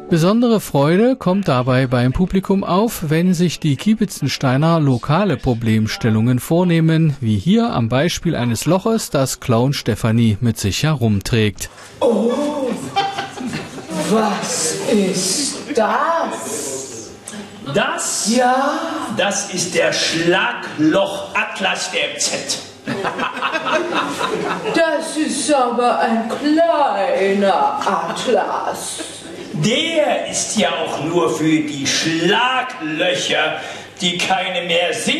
Besondere Freude kommt dabei beim Publikum auf, wenn sich die Kiebitzensteiner lokale Problemstellungen vornehmen, wie hier am Beispiel eines Loches, das Clown Stefanie mit sich herumträgt. Oh, was ist das? Das? Ja? Das ist der Schlagloch-Atlas der MZ. Das ist aber ein kleiner Atlas. Der ist ja auch nur für die Schlaglöcher, die keine mehr sehen.